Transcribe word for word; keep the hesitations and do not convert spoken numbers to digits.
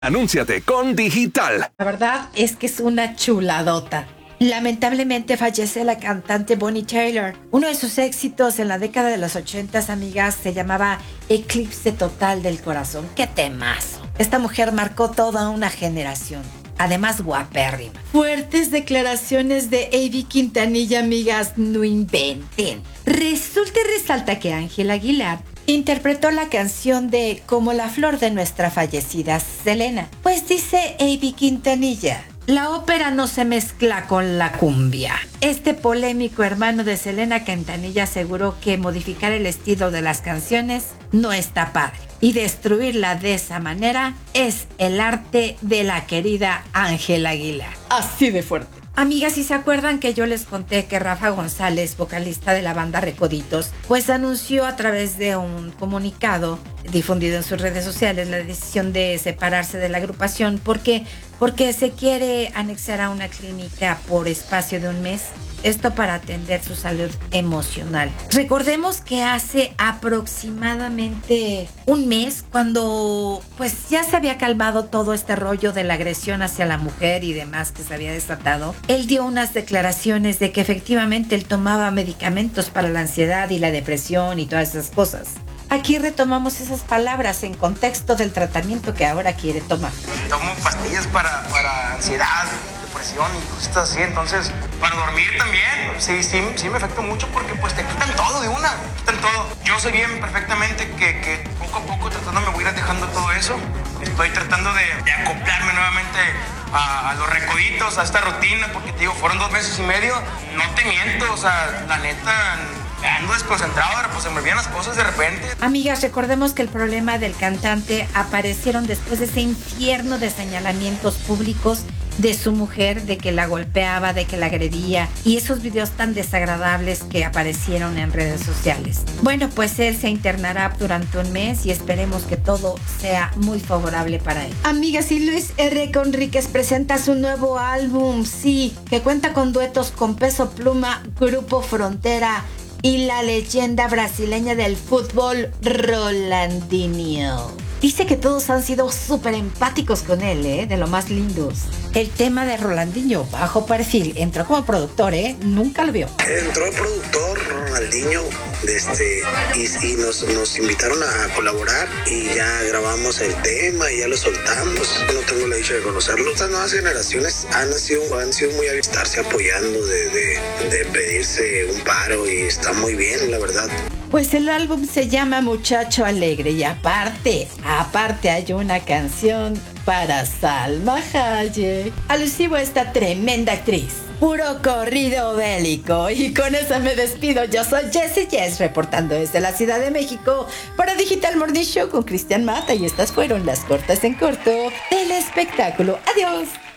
Anúnciate con Digital. La verdad es que es una chuladota. Lamentablemente fallece la cantante Bonnie Tyler. Uno de sus éxitos en la década de los ochentas, amigas, se llamaba Eclipse Total del Corazón. ¡Qué temazo! Esta mujer marcó toda una generación. Además, guapérrima. Fuertes declaraciones de Ivy Quintanilla, amigas, no inventen. Resulta y resalta que Ángela Aguilar interpretó la canción de Como la flor de nuestra fallecida Selena. Pues dice Ivy Quintanilla: la ópera no se mezcla con la cumbia. Este polémico hermano de Selena Quintanilla aseguró que modificar el estilo de las canciones no está padre. Y destruirla de esa manera es el arte de la querida Ángela Aguilar. Así de fuerte. Amigas, si se acuerdan que yo les conté que Rafa González, vocalista de la banda Recoditos, pues anunció a través de un comunicado difundido en sus redes sociales la decisión de separarse de la agrupación porque, porque se quiere anexar a una clínica por espacio de un mes. Esto para atender su salud emocional. Recordemos que hace aproximadamente un mes, cuando pues ya se había calmado todo este rollo de la agresión hacia la mujer y demás que se había desatado, él dio unas declaraciones de que efectivamente él tomaba medicamentos para la ansiedad y la depresión y todas esas cosas. Aquí retomamos esas palabras en contexto del tratamiento que ahora quiere tomar. Tomo pastillas para, para ansiedad, depresión y cosas así, entonces para dormir también, sí, sí, sí me afecta mucho porque pues te quitan todo de una, quitan todo. Yo sé bien perfectamente que, que poco a poco tratando me voy a ir dejando todo eso. Estoy tratando de, de acoplarme nuevamente a, a los Recoditos, a esta rutina, porque te digo, fueron dos meses y medio, no te miento, o sea, la neta, ando desconcentrado, pues se me olvidan las cosas de repente. Amigas, recordemos que el problema del cantante aparecieron después de ese infierno de señalamientos públicos de su mujer, de que la golpeaba, de que la agredía, y esos videos tan desagradables que aparecieron en redes sociales. Bueno, pues él se internará durante un mes y esperemos que todo sea muy favorable para él. Amigas, y Luis R. Conríquez presenta su nuevo álbum, sí, que cuenta con duetos con Peso Pluma, Grupo Frontera y la leyenda brasileña del fútbol, Rolandinho. Dice que todos han sido súper empáticos con él, ¿eh? De lo más lindos. El tema de Rolandinho, bajo perfil, entró como productor, ¿eh? Nunca lo vio. Entró el productor Ronaldinho este, y, y nos, nos invitaron a colaborar y ya grabamos el tema y ya lo soltamos. No tengo la dicha de conocerlo. Estas nuevas generaciones han sido, han sido muy a estarse apoyando, de, de, de pedirse un paro y está muy bien, la verdad. Pues el álbum se llama Muchacho Alegre y aparte, aparte hay una canción para Salma Hayek, alusivo a esta tremenda actriz. Puro corrido bélico. Y con eso me despido. Yo soy Jessie Jess, reportando desde la Ciudad de México para Digital Morning Show con Cristian Mata. Y estas fueron las cortas en corto del espectáculo. Adiós.